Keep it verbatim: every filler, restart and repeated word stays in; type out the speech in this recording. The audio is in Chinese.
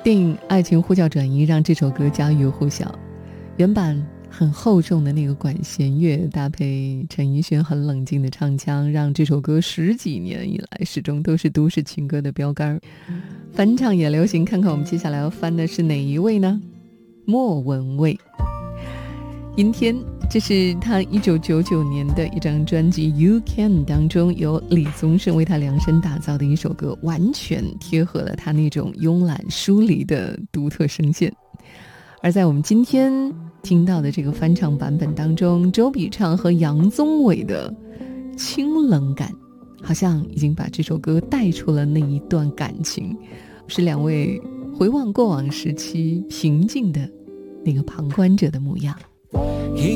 电影《爱情呼叫转移》让这首歌家喻户晓，原版很厚重的那个管弦乐搭配陈奕迅很冷静的唱腔，让这首歌十几年以来始终都是都市情歌的标杆。翻唱也流行，看看我们接下来要翻的是哪一位呢？莫文蔚。阴天，这是他一九九九年的一张专辑 You Can 当中由李宗盛为他量身打造的一首歌，完全贴合了他那种慵懒疏离的独特声线。而在我们今天听到的这个翻唱版本当中，周笔畅和杨宗纬的清冷感好像已经把这首歌带出了那一段感情，是两位回望过往时期平静的那个旁观者的模样。 一